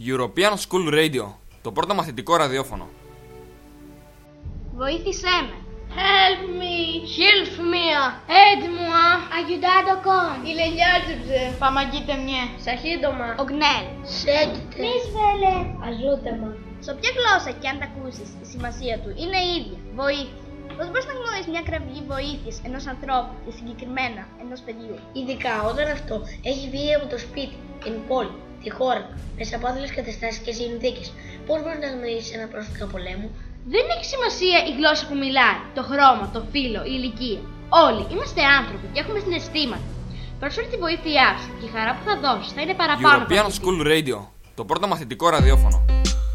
European School Radio, το πρώτο μαθητικό ραδιόφωνο. Βοήθησέ με. Help me. Hilf mir. Aide-moi. Aiutado con. Ηλελιάζεψε. Помогите мне. Σαχίδωμα. Ογνέλ. Σέγγιτε. Μίσβελε. Αζούτεμα. Σε όποια γλώσσα και αν τα ακούσεις, η σημασία του είναι η ίδια. Βοήθεια. Πώς μπορείς να γνωρίσεις μια κραυγή βοήθειας ενός ανθρώπου και συγκεκριμένα ενός παιδιού? Ειδικά όταν αυτό έχει βγει από το σπίτι, την πόλη, τη χώρα, μέσα από άθλιες καταστάσεις και συνθήκες. Πώς μπορείς να γνωρίσεις ένα πρόσφυγα πολέμου? Δεν έχει σημασία η γλώσσα που μιλάει, το χρώμα, το φύλο, η ηλικία. Όλοι είμαστε άνθρωποι και έχουμε συναισθήματα. Προσφέρει τη βοήθειά σου και η χαρά που θα δώσεις θα είναι παραπάνω. European School Radio, το πρώτο μαθητικό ραδιόφωνο.